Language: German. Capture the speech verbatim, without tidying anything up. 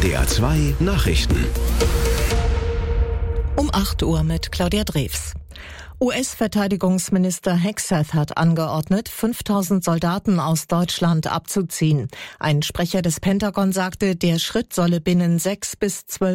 R T A zwei Nachrichten. Um acht Uhr mit Claudia Drews. U S-Verteidigungsminister Hegseth hat angeordnet, fünftausend Soldaten aus Deutschland abzuziehen. Ein Sprecher des Pentagon sagte, der Schritt solle binnen sechs bis zwölf